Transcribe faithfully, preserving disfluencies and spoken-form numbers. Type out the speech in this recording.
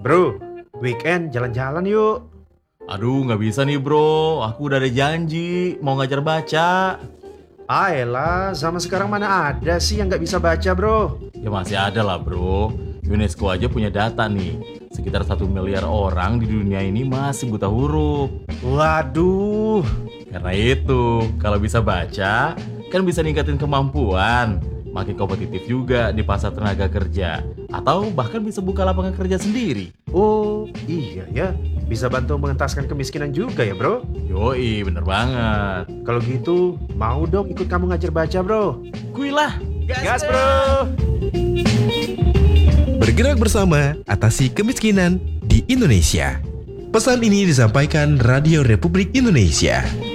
Bro, weekend jalan-jalan yuk. Aduh, nggak bisa nih bro, aku udah ada janji mau ngajar baca. Ayolah, zaman sekarang mana ada sih yang nggak bisa baca bro? Ya masih ada lah bro, UNESCO aja punya data nih. Sekitar satu miliar orang di dunia ini masih buta huruf. Waduh, Karena itu, kalau bisa baca, kan bisa ningkatin kemampuan. Makin kompetitif juga di pasar tenaga kerja. Atau bahkan bisa buka lapangan kerja sendiri. oh iya ya, bisa bantu mengentaskan kemiskinan juga ya bro? Yoi, bener banget. Kalau gitu, mau dong ikut kamu ngajar baca bro? Kuilah, Gas bro! Bergerak bersama atasi kemiskinan di Indonesia. Pesan ini disampaikan Radio Republik Indonesia.